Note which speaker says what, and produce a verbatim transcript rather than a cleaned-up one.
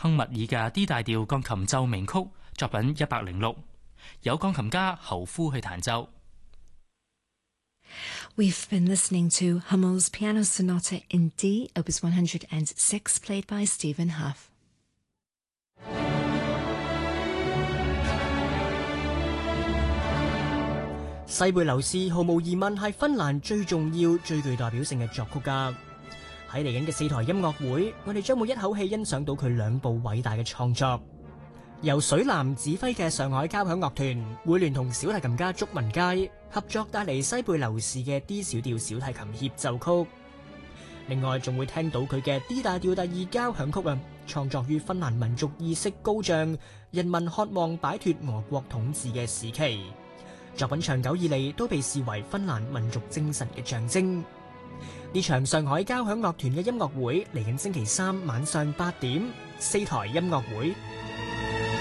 Speaker 1: 亨密爾嘅 D 大調鋼琴奏鳴曲作品一百零六，有鋼琴家侯夫去彈奏。
Speaker 2: We've been listening to Hummel's Piano Sonata in D, Opus one hundred six, played by Stephen Huff.
Speaker 3: 西貝流士毫無疑問係芬蘭最重要、最具代表性嘅作曲家。喺嚟緊嘅四台音樂會，我哋將會一口氣欣賞到佢兩部偉大嘅創作。由水藍指揮嘅上海交響樂團會聯同小提琴家祝文佳合作帶嚟西貝流士嘅 D 小調小提琴協奏曲。另外仲會聽到佢嘅 D 大調第二交響曲啊，創作於芬蘭民族意識高漲、人民渴望擺脫俄國統治嘅時期。作品長久以嚟都被視為芬蘭民族精神嘅象徵。呢場上海交響樂團嘅音樂會嚟緊星期三晚上八點，四台音樂會。